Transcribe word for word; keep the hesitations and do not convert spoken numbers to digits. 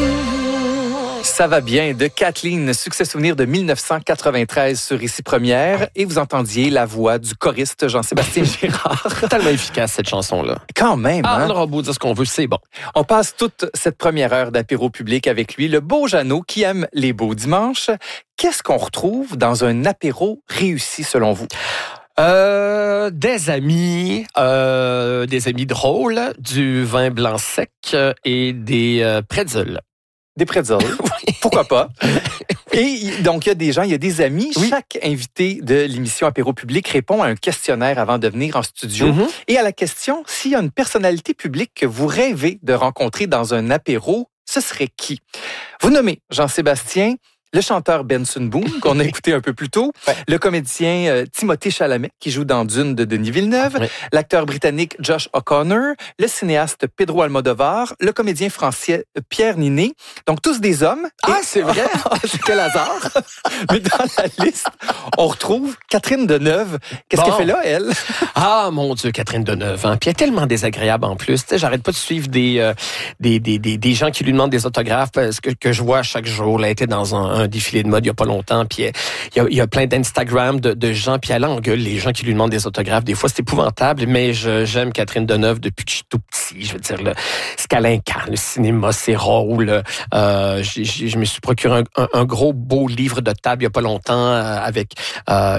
Ça va bien de Kathleen, succès souvenir de dix-neuf cent quatre-vingt-treize sur Ici Première. Et vous entendiez la voix du choriste Jean-Sébastien Girard. Tellement efficace, cette chanson-là. Quand même, ah, hein? On aura beau dire ce qu'on veut, c'est bon. On passe toute cette première heure d'apéro public avec lui, le beau Jeannot qui aime les beaux dimanches. Qu'est-ce qu'on retrouve dans un apéro réussi, selon vous? Euh, des amis, euh, des amis drôles, du vin blanc sec et des euh, pretzels. Des pretzels, oui. Pourquoi pas? Et donc, il y a des gens, il y a des amis. Oui. Chaque invité de l'émission Apéro Public répond à un questionnaire avant de venir en studio. Mm-hmm. Et à la question, s'il y a une personnalité publique que vous rêvez de rencontrer dans un apéro, ce serait qui? Vous nommez Jean-Sébastien, le chanteur Benson Boone, qu'on a écouté un peu plus tôt, ouais. Le comédien euh, Timothée Chalamet, qui joue dans Dune de Denis Villeneuve, ouais. L'acteur britannique Josh O'Connor, le cinéaste Pedro Almodovar, le comédien français Pierre Ninet. Donc, tous des hommes. Ah, et... c'est vrai? Quel hasard! Mais dans la liste, on retrouve Catherine Deneuve. Qu'est-ce bon. qu'elle fait là, elle? Ah, mon Dieu, Catherine Deneuve. Hein? Puis elle est tellement désagréable en plus. Tu sais, j'arrête pas de suivre des, euh, des, des, des, des gens qui lui demandent des autographes parce que, que je vois chaque jour. Elle était dans un un défilé de mode il y a pas longtemps, puis il y a, il y a plein d'Instagram de, de gens, puis elle engueule les gens qui lui demandent des autographes. Des fois, c'est épouvantable, mais je, j'aime Catherine Deneuve depuis que je suis tout petit. Je veux dire, le, ce qu'elle incarne, le cinéma, c'est rôle. Euh, je me suis procuré un, un, un gros beau livre de table il y a pas longtemps euh, avec euh,